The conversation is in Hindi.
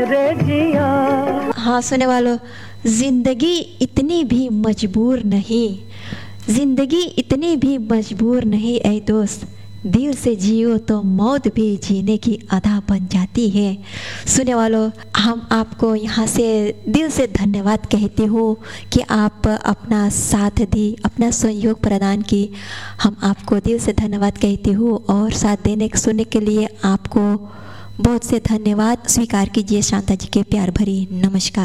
रे जिया। हाँ सुने वालों, जिंदगी इतनी भी मजबूर नहीं, जिंदगी इतनी भी मजबूर नहीं ऐ दोस्त, दिल से जियो तो मौत भी जीने की अदा बन जाती है। सुने वालों, हम आपको यहाँ से दिल से धन्यवाद कहती हूँ कि आप अपना साथ दी, अपना सहयोग प्रदान की। हम आपको दिल से धन्यवाद कहती हूँ और साथ देने सुनने के लिए आपको बहुत से धन्यवाद। स्वीकार कीजिए शांता जी के प्यार भरी नमस्कार।